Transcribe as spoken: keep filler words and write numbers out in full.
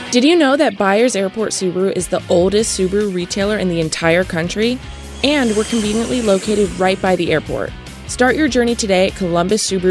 Did you know that Byers Airport Subaru is the oldest Subaru retailer in the entire country? And we're conveniently located right by the airport. Start your journey today at Columbus Subaru